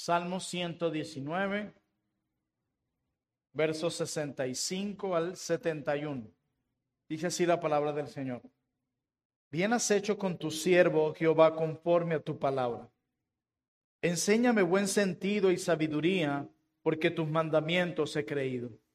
Salmo 119, versos 65 al 71. Dice así la palabra del Señor. Bien has hecho con tu siervo, Jehová, conforme a tu palabra. Enséñame buen sentido y sabiduría, porque tus mandamientos he creído.